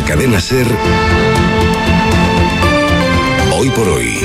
Cadena SER, Hoy por Hoy,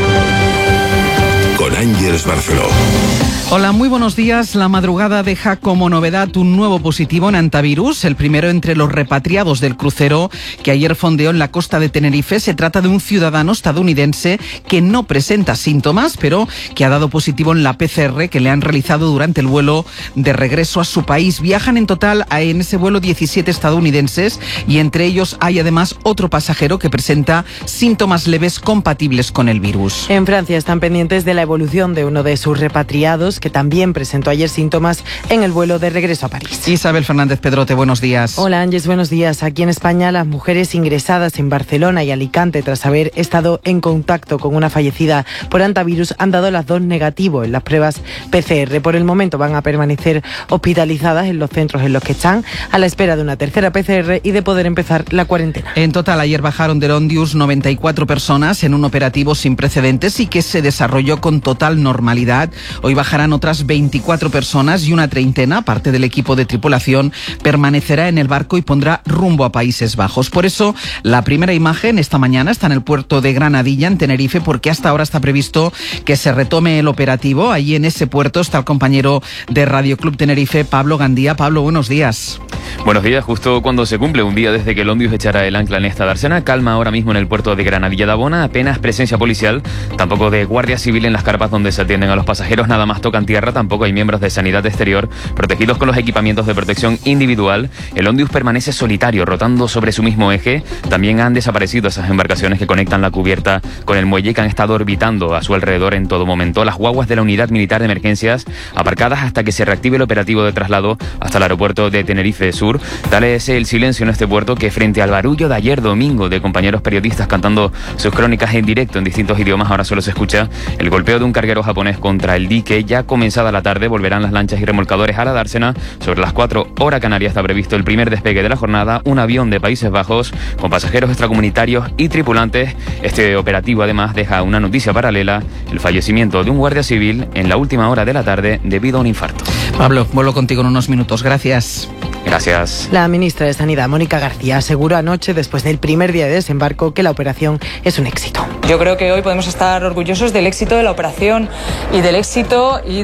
con Ángeles Barceló. Hola, muy buenos días. La madrugada deja como novedad un nuevo positivo en antivirus, el primero entre los repatriados del crucero que ayer fondeó en la costa de Tenerife. Se trata de un ciudadano estadounidense que no presenta síntomas, pero que ha dado positivo en la PCR que le han realizado durante el vuelo de regreso a su país. Viajan en total en ese vuelo 17 estadounidenses y entre ellos hay además otro pasajero que presenta síntomas leves compatibles con el virus. En Francia están pendientes de la evolución de uno de sus repatriados que también presentó ayer síntomas en el vuelo de regreso a París. Isabel Fernández Pedrote, buenos días. Hola Ángeles, buenos días. Aquí en España las mujeres ingresadas en Barcelona y Alicante tras haber estado en contacto con una fallecida por antivirus han dado las dos negativo en las pruebas PCR. Por el momento van a permanecer hospitalizadas en los centros en los que están a la espera de una tercera PCR y de poder empezar la cuarentena. En total ayer bajaron del Ondius 94 personas en un operativo sin precedentes y que se desarrolló con total normalidad. Hoy bajarán otras 24 personas y una treintena, parte del equipo de tripulación, permanecerá en el barco y pondrá rumbo a Países Bajos. Por eso, la primera imagen esta mañana está en el puerto de Granadilla, en Tenerife, porque hasta ahora está previsto que se retome el operativo. Allí en ese puerto está el compañero de Radio Club Tenerife, Pablo Gandía. Pablo, buenos días. Buenos días. Justo cuando se cumple un día desde que el Ondius echara el ancla en esta dársena, calma ahora mismo en el puerto de Granadilla de Abona, apenas presencia policial, tampoco de guardia civil en las carpas donde se atienden a los pasajeros, nada más tocan tierra, tampoco hay miembros de sanidad exterior, protegidos con los equipamientos de protección individual. El Ondius permanece solitario, rotando sobre su mismo eje. También han desaparecido esas embarcaciones que conectan la cubierta con el muelle, que han estado orbitando a su alrededor en todo momento. Las guaguas de la Unidad Militar de Emergencias aparcadas hasta que se reactive el operativo de traslado hasta el aeropuerto de Tenerife Sur. Tal es el silencio en este puerto que, frente al barullo de ayer domingo de compañeros periodistas cantando sus crónicas en directo en distintos idiomas, ahora solo se escucha el golpeo de un carguero japonés contra el dique. Ya comenzada la tarde volverán las lanchas y remolcadores a la dársena. Sobre las 4 horas canarias está previsto el primer despegue de la jornada, un avión de Países Bajos con pasajeros extracomunitarios y tripulantes. Este operativo además deja una noticia paralela: el fallecimiento de un guardia civil en la última hora de la tarde debido a un infarto. Pablo, vuelvo contigo en unos minutos. Gracias. Gracias. La ministra de Sanidad, Mónica García, aseguró anoche, después del primer día de desembarco, que la operación es un éxito. Yo creo que hoy podemos estar orgullosos del éxito de la operación y del éxito y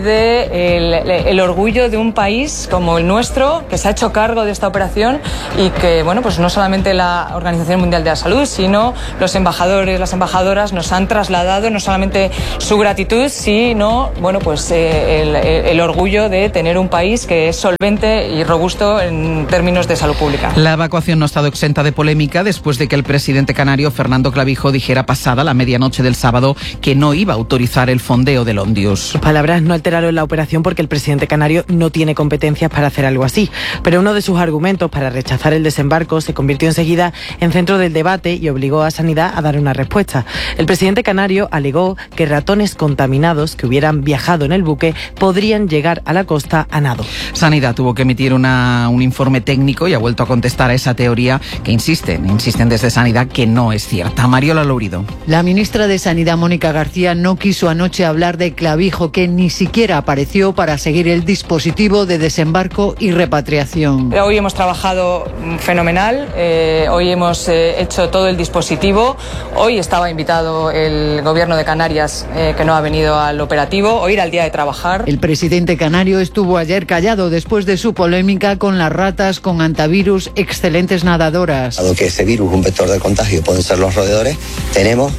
el orgullo de un país como el nuestro, que se ha hecho cargo de esta operación y que, bueno, pues no solamente la Organización Mundial de la Salud, sino los embajadores, las embajadoras nos han trasladado no solamente su gratitud, sino, bueno, pues el orgullo de tener un país que es solvente y robusto en términos de salud pública. La evacuación no ha estado exenta de polémica después de que el presidente canario Fernando Clavijo dijera pasada la medianoche del sábado que no iba a autorizar el fondeo del Ondius. Sus palabras no alteraron la operación porque el presidente canario no tiene competencias para hacer algo así, pero uno de sus argumentos para rechazar el desembarco se convirtió enseguida en centro del debate y obligó a Sanidad a dar una respuesta. El presidente canario alegó que ratones contaminados que hubieran viajado en el buque podrían llegar a la costa a nado. Sanidad tuvo que emitir un informe técnico y ha vuelto a contestar a esa teoría que insisten desde Sanidad que no es cierta. Mariola Lourido. La ministra de Sanidad, Mónica García, no quiso anoche hablar de Clavijo, que ni siquiera apareció para seguir el dispositivo de desembarco y repatriación. Hoy hemos trabajado fenomenal, hoy hemos hecho todo el dispositivo. Hoy estaba invitado el gobierno de Canarias, que no ha venido al operativo. Hoy era el día de trabajar. El presidente canario estuvo ayer callado después de su polémica con las ratas con antivirus excelentes nadadoras. Dado que ese virus, un vector de contagio, pueden ser los roedores, tenemos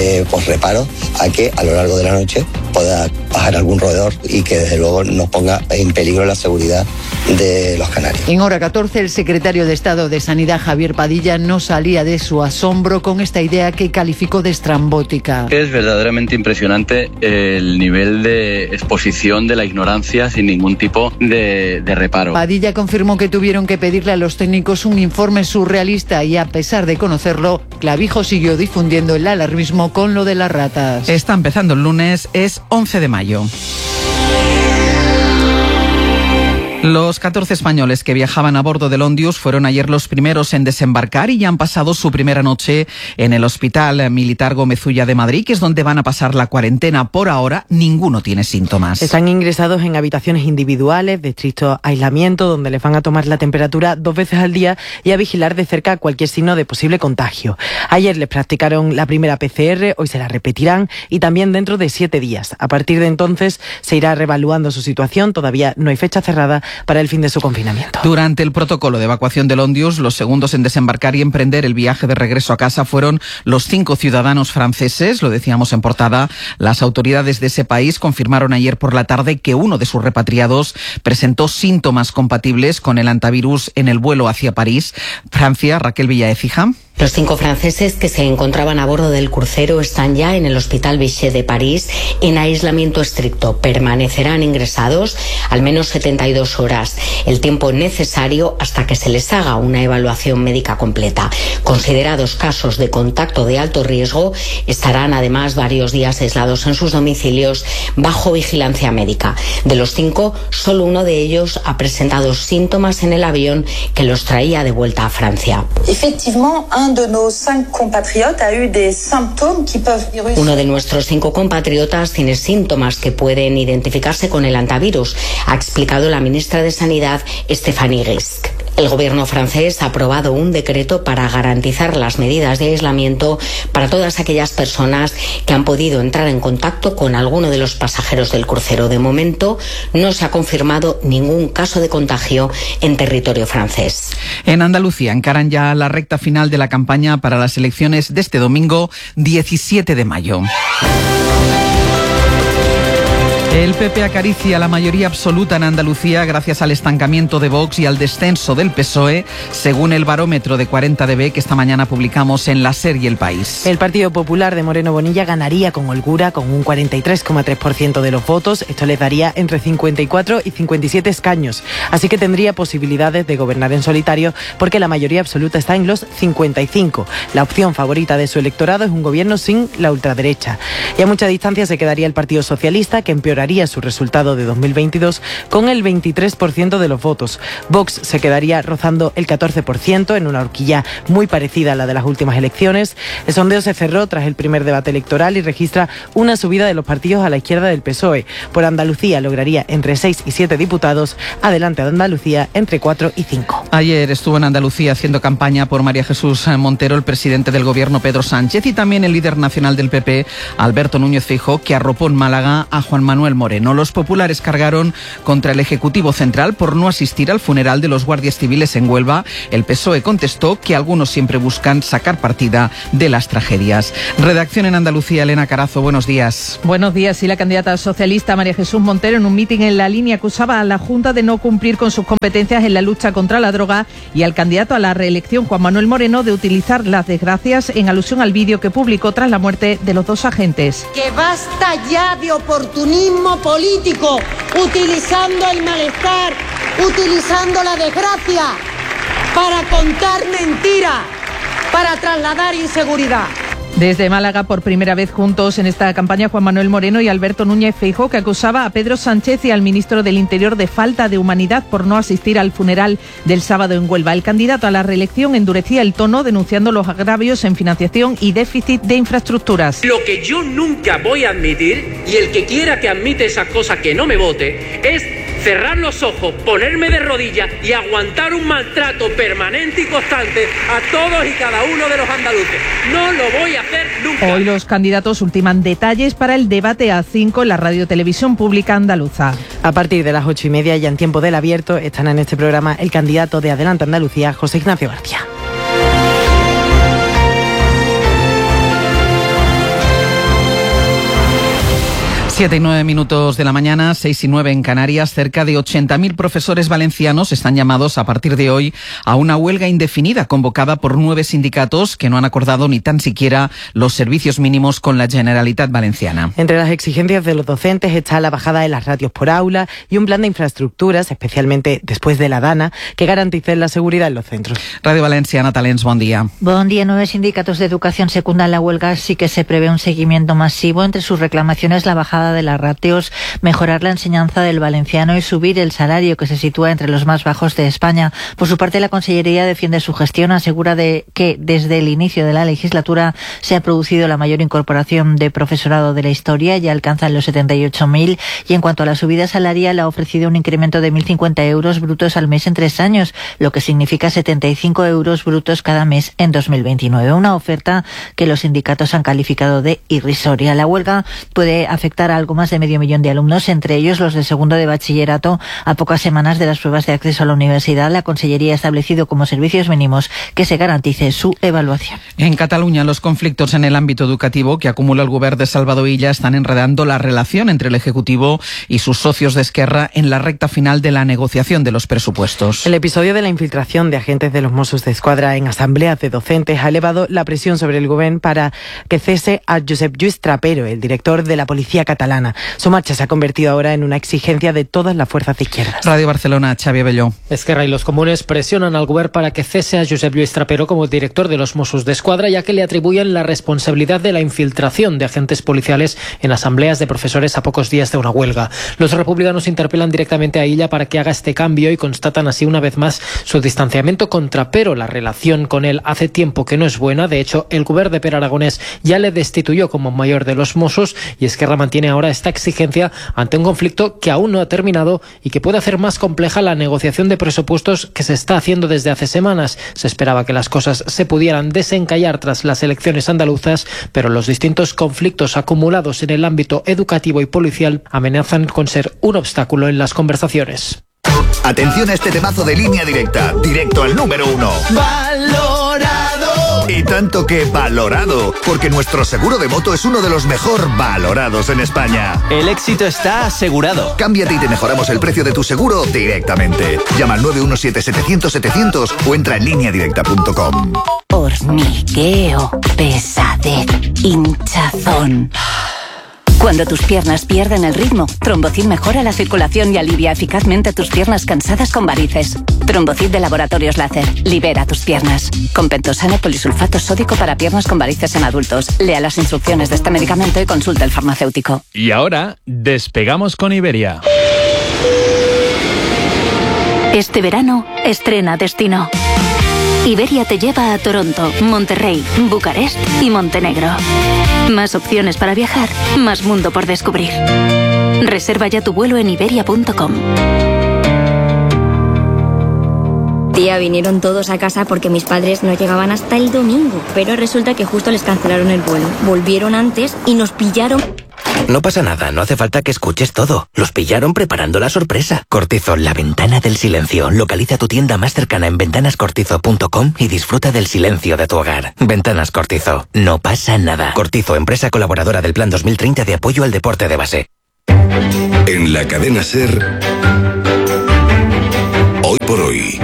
reparo a que a lo largo de la noche pueda bajar algún roedor y que desde luego nos ponga en peligro la seguridad de los canarios. En hora 14, el secretario de Estado de Sanidad, Javier Padilla, no salía de su asombro con esta idea que calificó de estrambótica. Es verdaderamente impresionante el nivel de exposición de la ignorancia sin ningún tipo de reparo. Padilla confirmó que tuvieron que pedirle a los técnicos un informe surrealista y, a pesar de conocerlo, Clavijo siguió difundiendo el alarmismo con lo de las ratas. Está empezando el lunes, es 11 de mayo. Los 14 españoles que viajaban a bordo del Ondius fueron ayer los primeros en desembarcar y ya han pasado su primera noche en el Hospital Militar Gómez Ulla de Madrid, que es donde van a pasar la cuarentena. Por ahora, ninguno tiene síntomas. Están ingresados en habitaciones individuales de estricto aislamiento, donde les van a tomar la temperatura 2 veces al día y a vigilar de cerca cualquier signo de posible contagio. Ayer les practicaron la primera PCR, hoy se la repetirán y también dentro de 7 días. A partir de entonces se irá reevaluando su situación. Todavía no hay fecha cerrada para el fin de su confinamiento. Durante el protocolo de evacuación del Ondius, los segundos en desembarcar y emprender el viaje de regreso a casa fueron los 5 ciudadanos franceses, lo decíamos en portada. Las autoridades de ese país confirmaron ayer por la tarde que uno de sus repatriados presentó síntomas compatibles con el hantavirus en el vuelo hacia París. Francia, Raquel Villaécija. Los 5 franceses que se encontraban a bordo del crucero están ya en el Hospital Bichat de París en aislamiento estricto. Permanecerán ingresados al menos 72 horas, el tiempo necesario hasta que se les haga una evaluación médica completa. Considerados casos de contacto de alto riesgo, estarán además varios días aislados en sus domicilios bajo vigilancia médica. De los 5, solo uno de ellos ha presentado síntomas en el avión que los traía de vuelta a Francia. Uno de nuestros 5 compatriotas tiene síntomas que pueden identificarse con el hantavirus, ha explicado la ministra de Sanidad, Stéphanie Gisc. El gobierno francés ha aprobado un decreto para garantizar las medidas de aislamiento para todas aquellas personas que han podido entrar en contacto con alguno de los pasajeros del crucero. De momento, no se ha confirmado ningún caso de contagio en territorio francés. En Andalucía encaran ya la recta final de la campaña para las elecciones de este domingo 17 de mayo. El PP acaricia la mayoría absoluta en Andalucía gracias al estancamiento de Vox y al descenso del PSOE, según el barómetro de 40DB que esta mañana publicamos en La SER y El País. El Partido Popular de Moreno Bonilla ganaría con holgura con un 43,3% de los votos. Esto les daría entre 54 y 57 escaños. Así que tendría posibilidades de gobernar en solitario porque la mayoría absoluta está en los 55. La opción favorita de su electorado es un gobierno sin la ultraderecha. Y a mucha distancia se quedaría el Partido Socialista, que empeoraría su resultado de 2022 con el 23% de los votos. Vox se quedaría rozando el 14% en una horquilla muy parecida a la de las últimas elecciones. El sondeo se cerró tras el primer debate electoral y registra una subida de los partidos a la izquierda del PSOE. Por Andalucía lograría entre 6 y 7 diputados, adelante de Andalucía entre 4 y 5. Ayer estuvo en Andalucía haciendo campaña por María Jesús Montero el presidente del gobierno Pedro Sánchez y también el líder nacional del PP, Alberto Núñez Feijóo, que arropó en Málaga a Juan Manuel Moreno. Los populares cargaron contra el Ejecutivo Central por no asistir al funeral de los guardias civiles en Huelva. El PSOE contestó que algunos siempre buscan sacar partida de las tragedias. Redacción en Andalucía, Elena Carazo, buenos días. Buenos días. Y la candidata socialista María Jesús Montero en un mitin en La Línea acusaba a la Junta de no cumplir con sus competencias en la lucha contra la droga y al candidato a la reelección Juan Manuel Moreno de utilizar las desgracias en alusión al vídeo que publicó tras la muerte de los 2 agentes. Que basta ya de oportunismo político, utilizando el malestar, utilizando la desgracia para contar mentiras, para trasladar inseguridad. Desde Málaga, por primera vez juntos en esta campaña, Juan Manuel Moreno y Alberto Núñez Feijóo, que acusaba a Pedro Sánchez y al ministro del Interior de falta de humanidad por no asistir al funeral del sábado en Huelva. El candidato a la reelección endurecía el tono denunciando los agravios en financiación y déficit de infraestructuras. Lo que yo nunca voy a admitir, y el que quiera que admite esas cosas que no me vote, es cerrar los ojos, ponerme de rodillas y aguantar un maltrato permanente y constante a todos y cada uno de los andaluces. No lo voy a hacer nunca. Hoy los candidatos ultiman detalles para el debate a 5 en la Radio Televisión Pública Andaluza. A partir de las 8:30 y en tiempo del abierto están en este programa el candidato de Adelante Andalucía, José Ignacio García. 7 y 9 minutos de la mañana, 6 y 9 en Canarias. Cerca de 80.000 profesores valencianos están llamados a partir de hoy a una huelga indefinida convocada por 9 sindicatos que no han acordado ni tan siquiera los servicios mínimos con la Generalitat Valenciana. Entre las exigencias de los docentes está la bajada de las ratios por aula y un plan de infraestructuras, especialmente después de la Dana, que garanticen la seguridad en los centros. Radio Valenciana, Talents, buen día. Buen día. 9 sindicatos de educación secundan la huelga, sí que se prevé un seguimiento masivo. Entre sus reclamaciones, la bajada bajada de las ratios, mejorar la enseñanza del valenciano y subir el salario, que se sitúa entre los más bajos de España. Por su parte, la Consellería defiende su gestión, asegura que desde el inicio de la legislatura se ha producido la mayor incorporación de profesorado de la historia, ya alcanzan los 78.000, y en cuanto a la subida salarial ha ofrecido un incremento de 1.050 euros brutos al mes en 3 años, lo que significa 75 euros brutos cada mes en 2029. Una oferta que los sindicatos han calificado de irrisoria. La huelga puede afectar a algo más de 500.000 de alumnos, entre ellos los de segundo de bachillerato. A pocas semanas de las pruebas de acceso a la universidad, la Consellería ha establecido como servicios mínimos que se garantice su evaluación. En Cataluña, los conflictos en el ámbito educativo que acumula el Govern de Salvador Illa están enredando la relación entre el Ejecutivo y sus socios de Esquerra en la recta final de la negociación de los presupuestos. El episodio de la infiltración de agentes de los Mossos d'Esquadra en asambleas de docentes ha elevado la presión sobre el Govern para que cese a Josep Lluís Trapero, el director de la Policía Catalana. Su marcha se ha convertido ahora en una exigencia de todas las fuerzas de izquierdas. Radio Barcelona, Xavi Abelló. Esquerra y los comunes presionan al Govern para que cese a Josep Lluís Trapero como director de los Mossos d'Esquadra, ya que le atribuyen la responsabilidad de la infiltración de agentes policiales en asambleas de profesores a pocos días de una huelga. Los republicanos interpelan directamente a Illa para que haga este cambio y constatan así una vez más su distanciamiento con Trapero. La relación con él hace tiempo que no es buena. De hecho, el Govern de Pere Aragonés ya le destituyó como mayor de los Mossos, y Esquerra mantiene ahora esta exigencia ante un conflicto que aún no ha terminado y que puede hacer más compleja la negociación de presupuestos que se está haciendo desde hace semanas. Se esperaba que las cosas se pudieran desencallar tras las elecciones andaluzas, pero los distintos conflictos acumulados en el ámbito educativo y policial amenazan con ser un obstáculo en las conversaciones. Atención a este temazo de Línea Directa, directo al número 1. ¡Valorado! Y tanto que valorado, porque nuestro seguro de moto es uno de los mejor valorados en España. El éxito está asegurado. Cámbiate y te mejoramos el precio de tu seguro directamente. Llama al 917-700-700 o entra en lineadirecta.com. Hormigueo, pesadez, hinchazón. Cuando tus piernas pierden el ritmo, Trombocid mejora la circulación y alivia eficazmente tus piernas cansadas con varices. Trombocid de Laboratorios Láser. Libera tus piernas. Con Pentosane polisulfato sódico para piernas con varices en adultos. Lea las instrucciones de este medicamento y consulte al farmacéutico. Y ahora, despegamos con Iberia. Este verano, estrena destino. Iberia te lleva a Toronto, Monterrey, Bucarest y Montenegro. Más opciones para viajar, más mundo por descubrir. Reserva ya tu vuelo en iberia.com. Tía, vinieron todos a casa porque mis padres no llegaban hasta el domingo, pero resulta que justo les cancelaron el vuelo. Volvieron antes y nos pillaron. No pasa nada, no hace falta que escuches todo. Los pillaron preparando la sorpresa. Cortizol, la ventana del silencio. Localiza tu tienda más cercana en ventanascortizo.com y disfruta del silencio de tu hogar. Ventanas Cortizo, no pasa nada. Cortizo, empresa colaboradora del Plan 2030 de apoyo al deporte de base. En la cadena SER, Hoy por Hoy,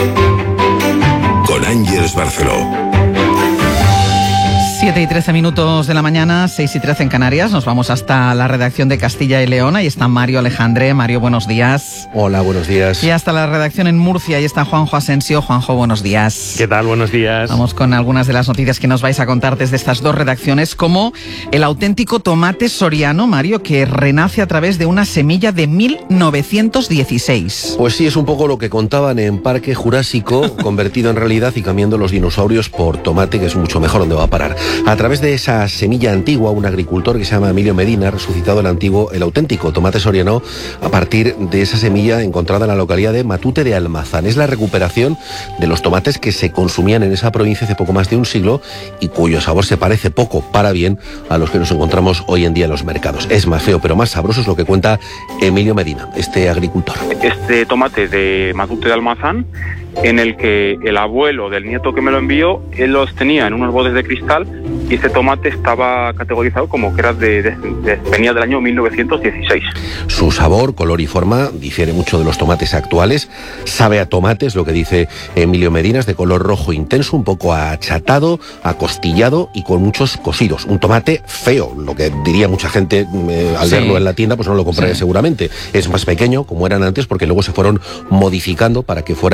con Ángeles Barceló. 7 y 13 minutos de la mañana, 6 y 13 en Canarias. Nos vamos hasta la redacción de Castilla y León. Ahí está Mario Alejandre. Mario, buenos días. Hola, buenos días. Y hasta la redacción en Murcia. Ahí está Juanjo Asensio. Juanjo, buenos días. ¿Qué tal? Buenos días. Vamos con algunas de las noticias que nos vais a contar desde estas dos redacciones, como el auténtico tomate soriano, Mario, que renace a través de una semilla de 1916. Pues sí, es un poco lo que contaban en Parque Jurásico, convertido en realidad y cambiando los dinosaurios por tomate, que es mucho mejor donde va a parar. A través de esa semilla antigua, un agricultor que se llama Emilio Medina ha resucitado el auténtico tomate soriano a partir de esa semilla encontrada en la localidad de Matute de Almazán. Es la recuperación de los tomates que se consumían en esa provincia hace poco más de un siglo y cuyo sabor se parece poco para bien a los que nos encontramos hoy en día en los mercados. Es más feo pero más sabroso, es lo que cuenta Emilio Medina, este agricultor. Este tomate de Matute de Almazán, en el que el abuelo del nieto que me lo envió, él los tenía en unos botes de cristal y este tomate estaba categorizado como que era venía del año 1916. Su sabor, color y forma difiere mucho de los tomates actuales. Sabe a tomate, es lo que dice Emilio Medina, es de color rojo intenso, un poco achatado, acostillado y con muchos cosidos. Un tomate feo, lo que diría mucha gente al verlo en la tienda, pues no lo compraría seguramente. Es más pequeño, como eran antes, porque luego se fueron modificando para que fueran más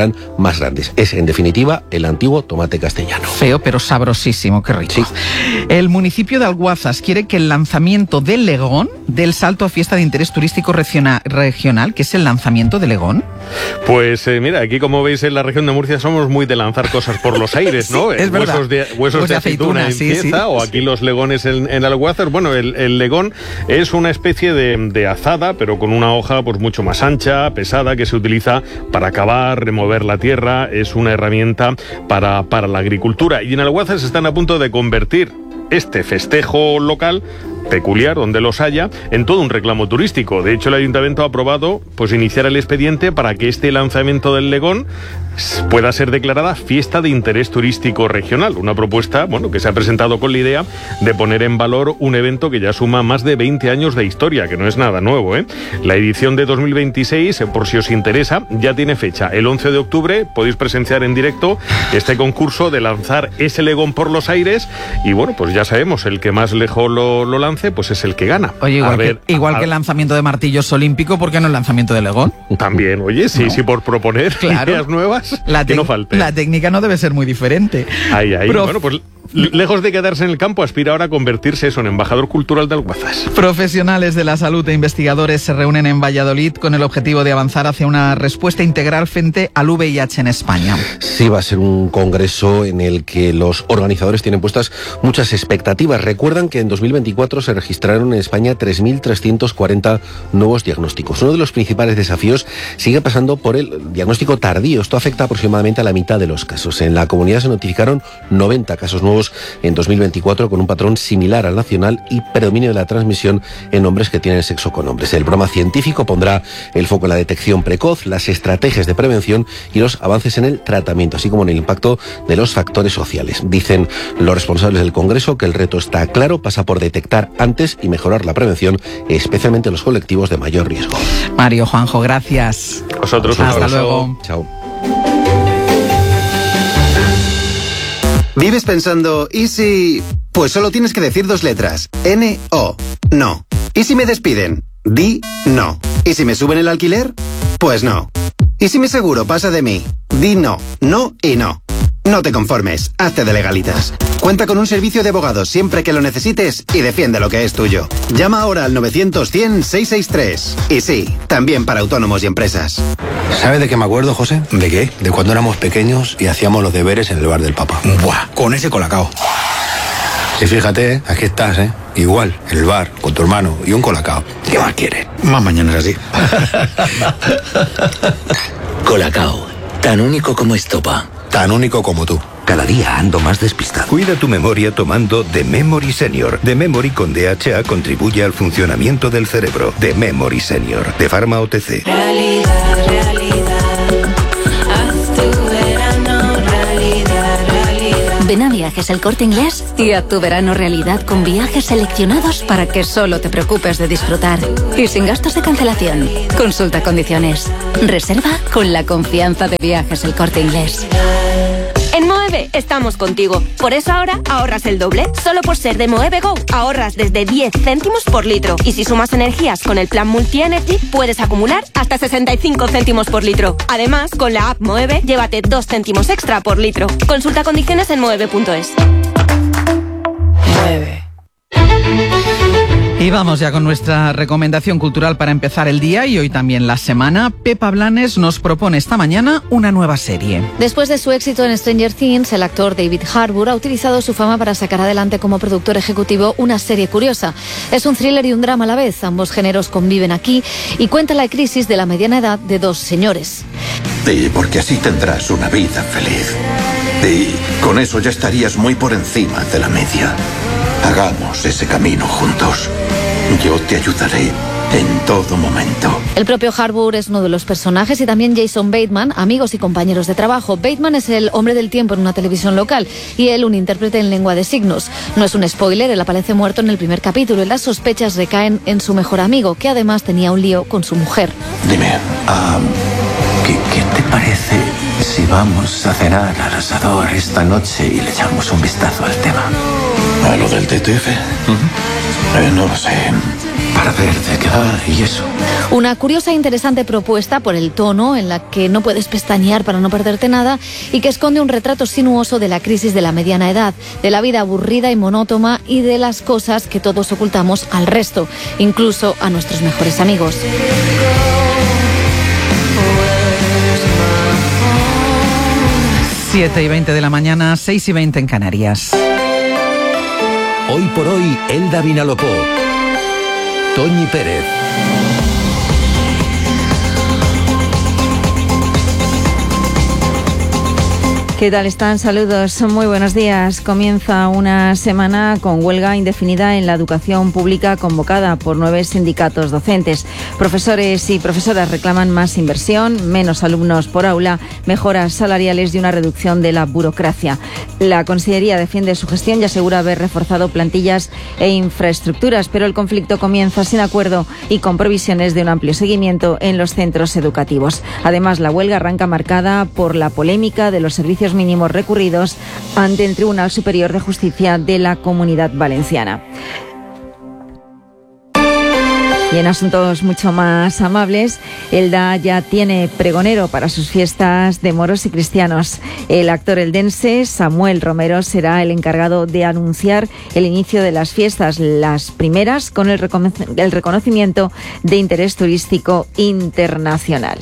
más grandes. Es, en definitiva, el antiguo tomate castellano. Feo, pero sabrosísimo, qué rico. Sí. El municipio de Alguazas quiere que el lanzamiento del Legón dé el salto a fiesta de interés turístico regional, que es el lanzamiento de Legón. Pues mira, aquí como veis en la región de Murcia somos muy de lanzar cosas por los aires, ¿no? Sí, es verdad. Huesos de aceituna en Cieza, o aquí los legones en Alguazas. Bueno, el legón es una especie de azada, pero con una hoja pues mucho más ancha, pesada, que se utiliza para cavar, remover la tierra. Es una herramienta para la agricultura. Y en Alguazas están a punto de convertir este festejo local peculiar, donde los haya, en todo un reclamo turístico. De hecho, el ayuntamiento ha aprobado pues iniciar el expediente para que este lanzamiento del Legón pueda ser declarada fiesta de interés turístico regional. Una propuesta, bueno, que se ha presentado con la idea de poner en valor un evento que ya suma más de 20 años de historia, que no es nada nuevo, ¿eh? La edición de 2026, por si os interesa, ya tiene fecha. El 11 de octubre podéis presenciar en directo este concurso de lanzar ese Legón por los aires y, bueno, pues ya sabemos, el que más lejos lo lance, pues es el que gana. Oye, igual que el lanzamiento de martillos olímpico, ¿por qué no el lanzamiento de Legón? También, oye, sí, por proponer ideas nuevas, que no falte. La técnica no debe ser muy diferente. Ahí. Bueno, pues lejos de quedarse en el campo, aspira ahora a convertirse en embajador cultural de Alguazas. Profesionales de la salud e investigadores se reúnen en Valladolid con el objetivo de avanzar hacia una respuesta integral frente al VIH en España. Sí, va a ser un congreso en el que los organizadores tienen puestas muchas expectativas. Recuerdan que en 2024 se registraron en España 3.340 nuevos diagnósticos. Uno de los principales desafíos sigue pasando por el diagnóstico tardío. Esto afecta aproximadamente a la mitad de los casos. En la comunidad se notificaron 90 casos nuevos en 2024 con un patrón similar al nacional y predominio de la transmisión en hombres que tienen sexo con hombres. El programa científico pondrá el foco en la detección precoz, las estrategias de prevención y los avances en el tratamiento, así como en el impacto de los factores sociales. Dicen los responsables del Congreso que el reto está claro, pasa por detectar antes y mejorar la prevención, especialmente en los colectivos de mayor riesgo. Mario, Juanjo, gracias. Vosotros, hasta luego. Chao. ¿Vives pensando, y si...? Pues solo tienes que decir 2 letras. N-O. No. ¿Y si me despiden? Di no. ¿Y si me suben el alquiler? Pues no. ¿Y si mi seguro pasa de mí? Di no. No y no. No te conformes. Hazte de Legalitas. Cuenta con un servicio de abogados siempre que lo necesites y defiende lo que es tuyo. Llama ahora al 900-100-663. Y sí, también para autónomos y empresas. ¿Sabe de qué me acuerdo, José? ¿De qué? De cuando éramos pequeños y hacíamos los deberes en el bar del papá. Buah, con ese colacao. Y fíjate, aquí estás, igual, en el bar, con tu hermano y un colacao. ¿Qué más quieres? Más mañanas así. Colacao, tan único como estopa. Tan único como tú. Cada día ando más despistado. Cuida tu memoria tomando The Memory Senior. The Memory con DHA contribuye al funcionamiento del cerebro. The Memory Senior, de Pharma OTC. Realidad, haz tu verano realidad. Ven a Viajes El Corte Inglés y haz tu verano realidad con viajes seleccionados para que solo te preocupes de disfrutar y sin gastos de cancelación. Consulta condiciones. Reserva con la confianza de Viajes El Corte Inglés. En Moeve estamos contigo. Por eso ahora ahorras el doble. Solo por ser de Moeve Go ahorras desde 10 céntimos por litro. Y si sumas energías con el plan Multi-Energy, puedes acumular hasta 65 céntimos por litro. Además, con la app Moeve, llévate 2 céntimos extra por litro. Consulta condiciones en moeve.es. Moeve. Y vamos ya con nuestra recomendación cultural para empezar el día y hoy también la semana. Pepa Blanes nos propone esta mañana una nueva serie. Después de su éxito en Stranger Things, el actor David Harbour ha utilizado su fama para sacar adelante como productor ejecutivo una serie curiosa. Es un thriller y un drama a la vez. Ambos géneros conviven aquí y cuenta la crisis de la mediana edad de 2 señores. Y porque así tendrás una vida feliz. Y con eso ya estarías muy por encima de la media. Hagamos ese camino juntos. Yo te ayudaré en todo momento. El propio Harbour es uno de los personajes y también Jason Bateman, amigos y compañeros de trabajo. Bateman es el hombre del tiempo en una televisión local y él un intérprete en lengua de signos. No es un spoiler, él aparece muerto en el primer capítulo y las sospechas recaen en su mejor amigo, que además tenía un lío con su mujer. Dime, ¿qué te parece si vamos a cenar al asador esta noche y le echamos un vistazo al tema? ¿A lo del TTF? No lo sé. para ver de qué va y eso. Una curiosa e interesante propuesta por el tono, en la que no puedes pestañear para no perderte nada, y que esconde un retrato sinuoso de la crisis de la mediana edad, de la vida aburrida y monótona y de las cosas que todos ocultamos al resto, incluso a nuestros mejores amigos. Siete y 20 de la mañana, 6 y 20 en Canarias. Hoy por hoy, Elda Vinalopó. Toñi Pérez. ¿Qué tal están? Saludos, muy buenos días. Comienza una semana con huelga indefinida en la educación pública convocada por 9 sindicatos docentes. Profesores y profesoras reclaman más inversión, menos alumnos por aula, mejoras salariales y una reducción de la burocracia. La Consellería defiende su gestión y asegura haber reforzado plantillas e infraestructuras, pero el conflicto comienza sin acuerdo y con provisiones de un amplio seguimiento en los centros educativos. Además, la huelga arranca marcada por la polémica de los servicios mínimos recurridos ante el Tribunal Superior de Justicia de la Comunidad Valenciana. Y en asuntos mucho más amables, Elda ya tiene pregonero para sus fiestas de moros y cristianos. El actor eldense Samuel Romero será el encargado de anunciar el inicio de las fiestas, las primeras con el reconocimiento de interés turístico internacional.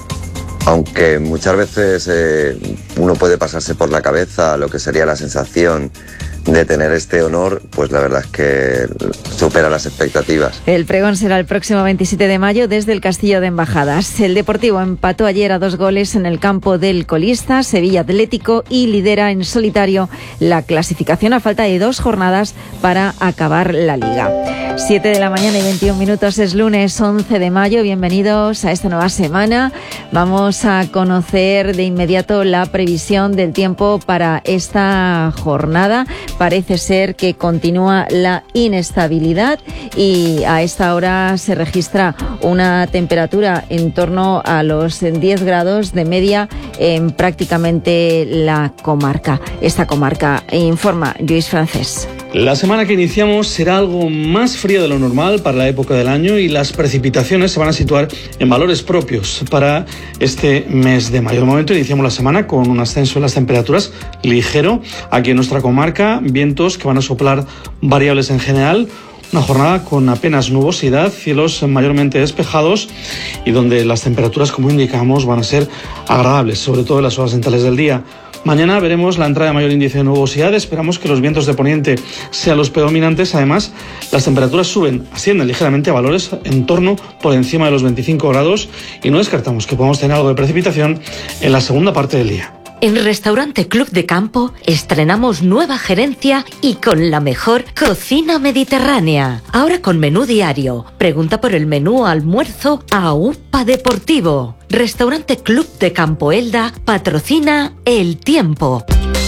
Aunque muchas veces uno puede pasarse por la cabeza lo que sería la sensación de tener este honor, pues la verdad es que supera las expectativas. El pregón será el próximo 27 de mayo desde el Castillo de Embajadas. El Deportivo empató ayer a 2 goles en el campo del colista Sevilla Atlético y lidera en solitario la clasificación a falta de 2 jornadas para acabar la Liga. 7 de la mañana y 21 minutos, es lunes 11 de mayo. Bienvenidos a esta nueva semana. Vamos a conocer de inmediato la previsión del tiempo para esta jornada. Parece ser que continúa la inestabilidad y a esta hora se registra una temperatura en torno a los 10 grados de media en prácticamente la comarca. Esta comarca, informa Lluís Francés. La semana que iniciamos será algo más fría de lo normal para la época del año y las precipitaciones se van a situar en valores propios para este mes de mayo. De momento iniciamos la semana con un ascenso en las temperaturas ligero aquí en nuestra comarca, vientos que van a soplar variables en general. Una jornada con apenas nubosidad, cielos mayormente despejados y donde las temperaturas, como indicamos, van a ser agradables, sobre todo en las horas centrales del día. Mañana veremos la entrada de mayor índice de nubosidad. Esperamos que los vientos de poniente sean los predominantes. Además, las temperaturas ascienden ligeramente a valores en torno por encima de los 25 grados y no descartamos que podamos tener algo de precipitación en la segunda parte del día. En Restaurante Club de Campo estrenamos nueva gerencia y con la mejor cocina mediterránea. Ahora con menú diario. Pregunta por el menú almuerzo a UPA Deportivo. Restaurante Club de Campo Elda patrocina El Tiempo.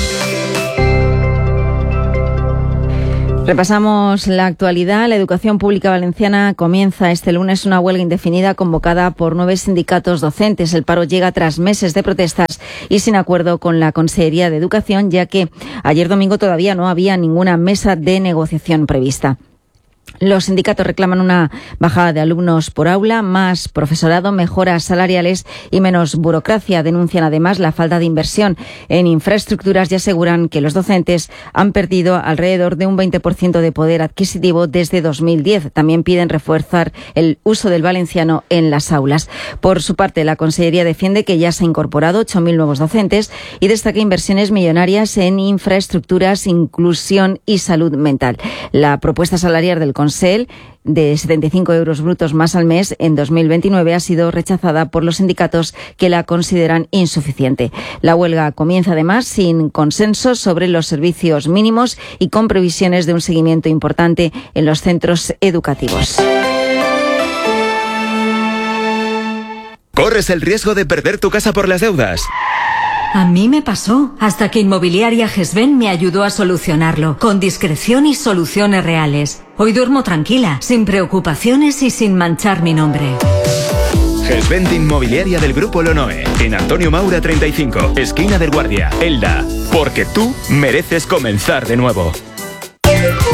Repasamos la actualidad. La educación pública valenciana comienza este lunes una huelga indefinida convocada por 9 sindicatos docentes. El paro llega tras meses de protestas y sin acuerdo con la Consellería de Educación, ya que ayer domingo todavía no había ninguna mesa de negociación prevista. Los sindicatos reclaman una bajada de alumnos por aula, más profesorado, mejoras salariales y menos burocracia. Denuncian además la falta de inversión en infraestructuras y aseguran que los docentes han perdido alrededor de un 20% de poder adquisitivo desde 2010. También piden reforzar el uso del valenciano en las aulas. Por su parte, la Consellería defiende que ya se han incorporado 8.000 nuevos docentes y destaca inversiones millonarias en infraestructuras, inclusión y salud mental. La propuesta salarial del Consell de 75 euros brutos más al mes en 2029 ha sido rechazada por los sindicatos que la consideran insuficiente. La huelga comienza además sin consenso sobre los servicios mínimos y con previsiones de un seguimiento importante en los centros educativos. ¿Corres el riesgo de perder tu casa por las deudas? A mí me pasó, hasta que Inmobiliaria Gesben me ayudó a solucionarlo, con discreción y soluciones reales. Hoy duermo tranquila, sin preocupaciones y sin manchar mi nombre. Gesben Inmobiliaria del Grupo Lonoe, en Antonio Maura 35, esquina del Guardia, Elda. Porque tú mereces comenzar de nuevo.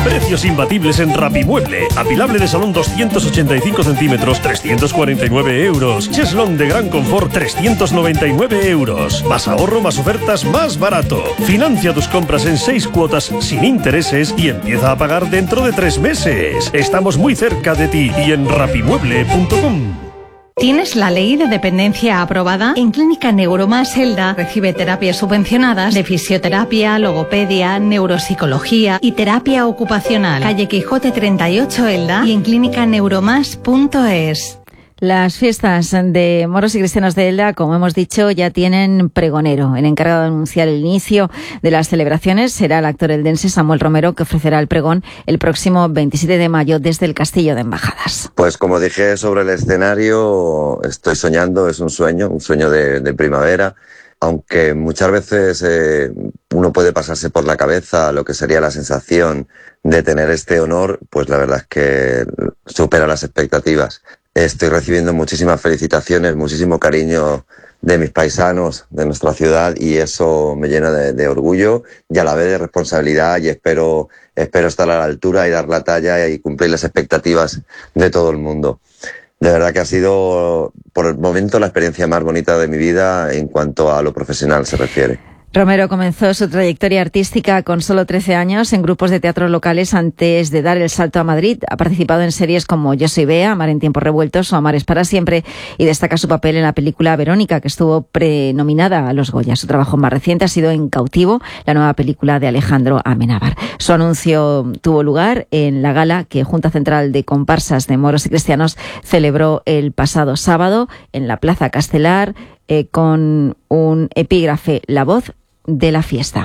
Precios imbatibles en Rapimueble. Apilable de salón 285 centímetros, 349 euros. Cheslón de gran confort, 399 euros. Más ahorro, más ofertas, más barato. Financia tus compras en 6 cuotas sin intereses y empieza a pagar dentro de 3 meses. Estamos muy cerca de ti y en rapimueble.com. ¿Tienes la ley de dependencia aprobada? En Clínica Neuromás Elda recibe terapias subvencionadas de fisioterapia, logopedia, neuropsicología y terapia ocupacional. Calle Quijote 38 Elda y en clínicaneuromás.es. Las fiestas de moros y cristianos de Elda, como hemos dicho, ya tienen pregonero. El encargado de anunciar el inicio de las celebraciones será el actor eldense Samuel Romero, que ofrecerá el pregón el próximo 27 de mayo desde el Castillo de Embajadas. Pues como dije sobre el escenario, estoy soñando, es un sueño de primavera, aunque muchas veces uno puede pasarse por la cabeza lo que sería la sensación de tener este honor, pues la verdad es que supera las expectativas. Estoy recibiendo muchísimas felicitaciones, muchísimo cariño de mis paisanos, de nuestra ciudad, y eso me llena de orgullo y a la vez de responsabilidad, y espero estar a la altura y dar la talla y cumplir las expectativas de todo el mundo. De verdad que ha sido, por el momento, la experiencia más bonita de mi vida en cuanto a lo profesional se refiere. Romero comenzó su trayectoria artística con solo 13 años en grupos de teatro locales antes de dar el salto a Madrid. Ha participado en series como Yo soy Bea, Amar en tiempos revueltos o Amar es para siempre, y destaca su papel en la película Verónica, que estuvo prenominada a los Goya. Su trabajo más reciente ha sido En cautivo, la nueva película de Alejandro Amenábar. Su anuncio tuvo lugar en la gala que Junta Central de Comparsas de Moros y Cristianos celebró el pasado sábado en la Plaza Castelar, con un epígrafe: La voz de la fiesta.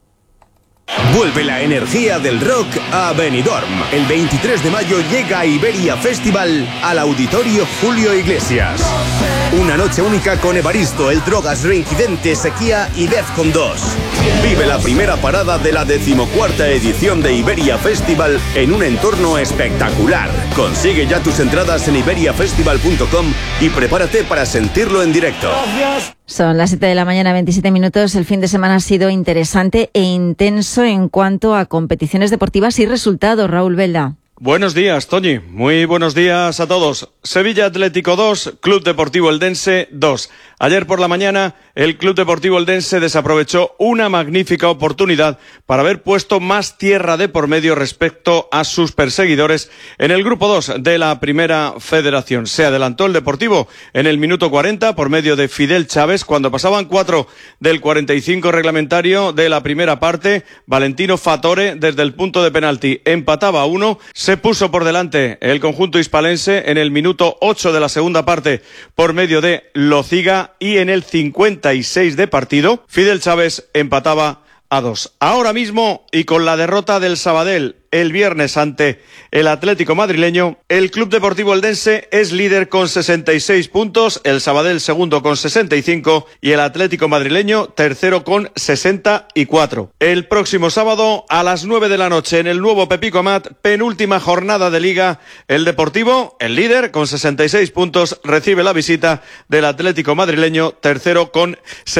Vuelve la energía del rock a Benidorm. El 23 de mayo llega Iberia Festival al Auditorio Julio Iglesias. Una noche única con Evaristo, El Drogas, Reincidente, Sequía y Defcon 2. Vive la primera parada de la 14ª edición de Iberia Festival en un entorno espectacular. Consigue ya tus entradas en iberiafestival.com y prepárate para sentirlo en directo. Son las 7 de la mañana, 27 minutos. El fin de semana ha sido interesante e intenso en cuanto a competiciones deportivas y resultados. Raúl Belda. Buenos días, Toñi. Muy buenos días a todos. Sevilla Atlético 2, Club Deportivo Eldense 2. Ayer por la mañana, el Club Deportivo Eldense desaprovechó una magnífica oportunidad para haber puesto más tierra de por medio respecto a sus perseguidores en el Grupo 2 de la Primera Federación. Se adelantó el Deportivo en el minuto 40 por medio de Fidel Chávez. Cuando pasaban 4 del 45 reglamentario de la primera parte, Valentino Fatore desde el punto de penalti empataba a 1. Se puso por delante el conjunto hispalense en el minuto 8 de la segunda parte por medio de Lociga, y en el 56 de partido Fidel Chávez empataba a 2. Ahora mismo, y con la derrota del Sabadell el viernes ante el Atlético madrileño, el Club Deportivo Eldense es líder con 66 puntos, el Sabadell segundo con 65 y el Atlético madrileño tercero con 64. El próximo sábado a las 9 de la noche en el nuevo Pepico Amat, penúltima jornada de Liga, el Deportivo, el líder con 66 puntos, recibe la visita del Atlético madrileño tercero con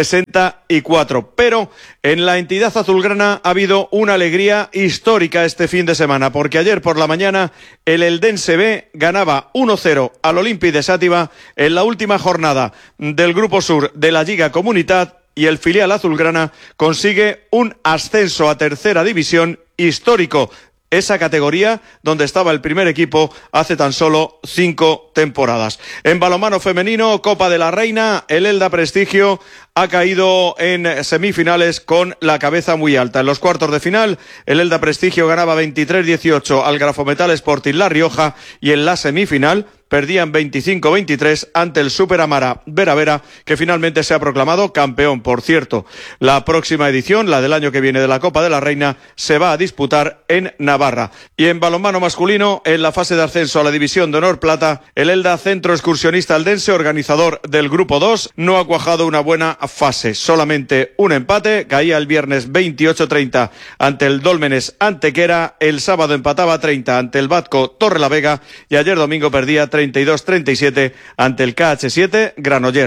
64. Pero en la entidad azulgrana ha habido una alegría histórica este fin de semana, porque ayer por la mañana el Eldense B ganaba 1-0 al Olympique de Sátiva en la última jornada del Grupo Sur de la Liga Comunitat, y el filial azulgrana consigue un ascenso a tercera división histórico, esa categoría donde estaba el primer equipo hace tan solo 5 temporadas. En balonmano femenino, Copa de la Reina, el Elda Prestigio ha caído en semifinales con la cabeza muy alta. En los cuartos de final, el Elda Prestigio ganaba 23-18 al Grafometal Sporting La Rioja, y en la semifinal perdían 25-23 ante el Super Amara Vera, que finalmente se ha proclamado campeón. Por cierto, la próxima edición, la del año que viene de la Copa de la Reina, se va a disputar en Navarra. Y en balonmano masculino, en la fase de ascenso a la División de Honor Plata, el Elda Centro Excursionista Eldense, organizador del Grupo 2, no ha cuajado una buena fase. Solamente un empate, caía el viernes 28-30 ante el Dólmenes Antequera, el sábado empataba 30 ante el Batco Torrelavega, y ayer domingo perdía 32-37 ante el KH7 Granollers.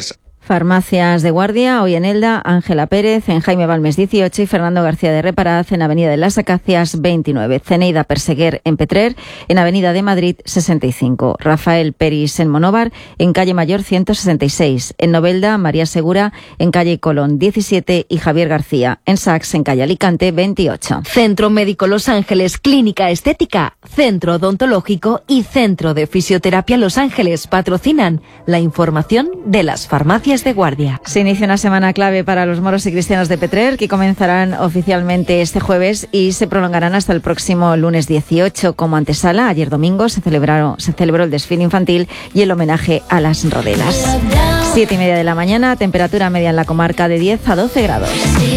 Farmacias de Guardia, hoy en Elda, Ángela Pérez, en Jaime Balmes 18 y Fernando García de Reparaz en Avenida de las Acacias 29. Ceneida Perseguer en Petrer, en Avenida de Madrid 65. Rafael Peris en Monóvar, en Calle Mayor 166. En Novelda, María Segura, en Calle Colón 17 y Javier García, en Sax, en Calle Alicante 28. Centro Médico Los Ángeles, Clínica Estética, Centro Odontológico y Centro de Fisioterapia Los Ángeles patrocinan la información de las farmacias de Guardia. Se inicia una semana clave para los moros y cristianos de Petrer, que comenzarán oficialmente este jueves y se prolongarán hasta el próximo lunes 18. Como antesala, ayer domingo se celebró el desfile infantil y el homenaje a las rodelas. 7:30 de la mañana, temperatura media en la comarca de 10 a 12 grados.